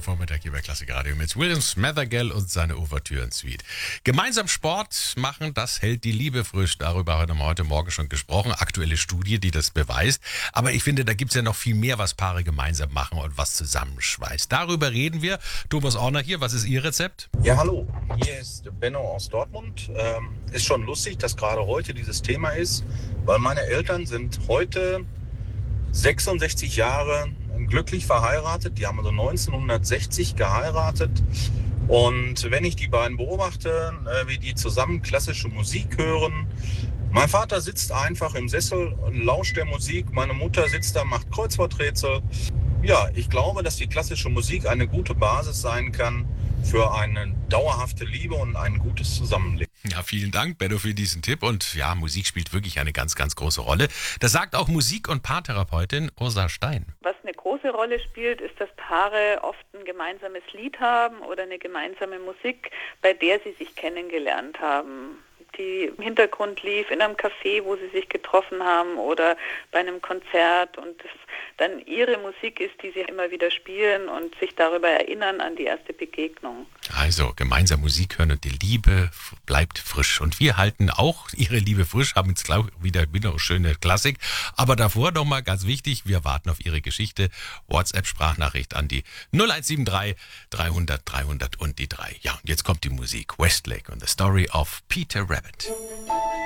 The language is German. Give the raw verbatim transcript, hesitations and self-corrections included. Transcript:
Vormittag hier bei Klassik Radio mit William Smothergill und seine Ouvertüren-Suite. Gemeinsam Sport machen, das hält die Liebe frisch. Darüber haben wir heute Morgen schon gesprochen. Aktuelle Studie, die das beweist. Aber ich finde, da gibt es ja noch viel mehr, was Paare gemeinsam machen und was zusammenschweißt. Darüber reden wir. Thomas Orner hier, was ist Ihr Rezept? Ja, hallo. Hier ist Benno aus Dortmund. Ähm, ist schon lustig, dass gerade heute dieses Thema ist, weil meine Eltern sind heute sechsundsechzig Jahre glücklich verheiratet. Die haben also neunzehnhundertsechzig geheiratet. Und wenn ich die beiden beobachte, äh, wie die zusammen klassische Musik hören, mein Vater sitzt einfach im Sessel und lauscht der Musik. Meine Mutter sitzt da, macht Kreuzworträtsel. Ja, ich glaube, dass die klassische Musik eine gute Basis sein kann für eine dauerhafte Liebe und ein gutes Zusammenleben. Ja, vielen Dank, Benno, für diesen Tipp. Und ja, Musik spielt wirklich eine ganz, ganz große Rolle. Das sagt auch Musik- und Paartherapeutin Ursa Stein. Was eine große Rolle spielt, ist, dass Paare oft ein gemeinsames Lied haben oder eine gemeinsame Musik, bei der sie sich kennengelernt haben, die im Hintergrund lief, in einem Café, wo sie sich getroffen haben oder bei einem Konzert und das dann ihre Musik ist, die sie immer wieder spielen und sich darüber erinnern an die erste Begegnung. Also gemeinsam Musik hören und die Liebe bleibt frisch. Und wir halten auch Ihre Liebe frisch, haben jetzt gleich wieder, wieder eine schöne Klassik. Aber davor nochmal ganz wichtig, wir warten auf Ihre Geschichte. WhatsApp-Sprachnachricht an die null eins sieben drei dreihundert dreihundert und die drei. Ja, und jetzt kommt die Musik. Westlake und The Story of Peter Rabbit.